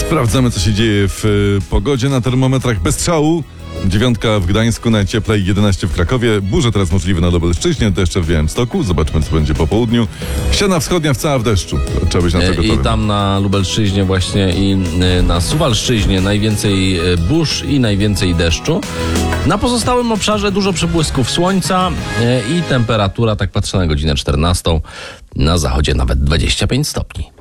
Sprawdzamy, co się dzieje w pogodzie na termometrach bez strzału. 9 w Gdańsku, najcieplej 11 w Krakowie. Burze teraz możliwe na Lubelszczyźnie, deszcze w Białymstoku. Zobaczmy, co będzie po południu. Ściana wschodnia wcała w deszczu. Trzeba być na to gotowym. I tam na Lubelszczyźnie właśnie i na Suwalszczyźnie najwięcej burz i najwięcej deszczu. Na pozostałym obszarze dużo przebłysków słońca i temperatura, tak patrzę na godzinę 14, na zachodzie nawet 25 stopni.